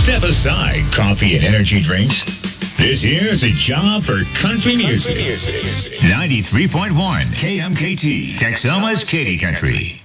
Step aside coffee and energy drinks. This here's a job for country music. 93.1 KMKT, Texoma's Katy Country.